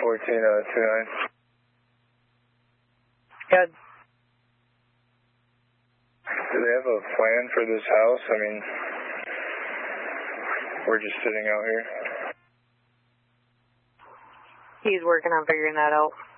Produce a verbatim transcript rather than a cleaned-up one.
fourteen uh, two nine. Good. Do they have a plan for this house? I mean, we're just sitting out here. He's working on figuring that out.